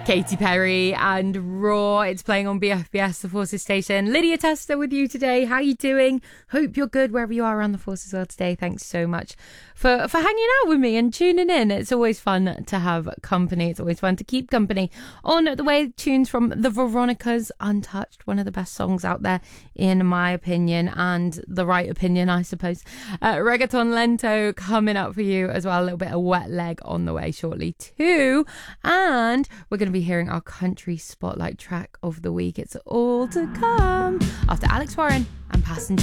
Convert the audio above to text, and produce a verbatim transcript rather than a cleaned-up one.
Katy Perry and Raw. It's playing on B F B S, the Forces station. Lydia Tester with you today. How you doing? Hope you're good wherever you are around the Forces world today. Thanks so much for, for hanging out with me and tuning in. It's always fun to have company. It's always fun to keep company on the way. Tunes from the Veronicas, Untouched, one of the best songs out there in my opinion, and the right opinion, I suppose. Uh, Reggaeton Lento coming up for you as well. A little bit of Wet Leg on the way shortly too. And we're going to be hearing our country spotlight track of the week. It's all to come after Alex Warren and Passenger.